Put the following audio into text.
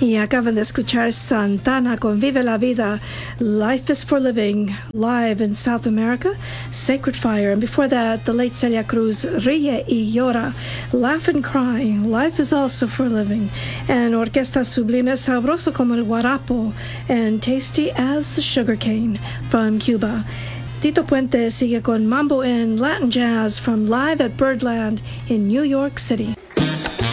Y acaban de escuchar Santana con Vive la Vida, Life is for Living, live in South America, Sacred Fire. And before that, the late Celia Cruz, Ríe y Llora, Laugh and Cry, Life is also for Living. And Orquesta Sublime, Sabroso como el Guarapo, and Tasty as the Sugarcane from Cuba. Tito Puente sigue con Mambo in Latin Jazz from Live at Birdland in New York City.